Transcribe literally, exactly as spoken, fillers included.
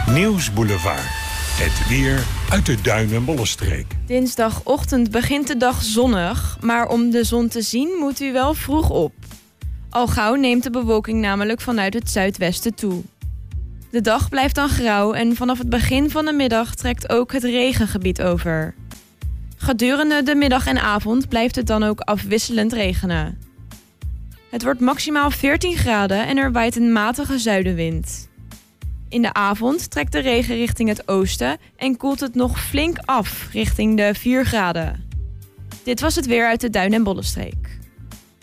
Nieuwsboulevard. Het weer uit de Duin- en Bollenstreek. Dinsdagochtend begint de dag zonnig, maar om de zon te zien moet u wel vroeg op. Al gauw neemt de bewolking namelijk vanuit het zuidwesten toe. De dag blijft dan grauw en vanaf het begin van de middag trekt ook het regengebied over. Gedurende de middag en avond blijft het dan ook afwisselend regenen. Het wordt maximaal veertien graden en er waait een matige zuidenwind. In de avond trekt de regen richting het oosten en koelt het nog flink af richting de vier graden. Dit was het weer uit de Duin- en Bollenstreek.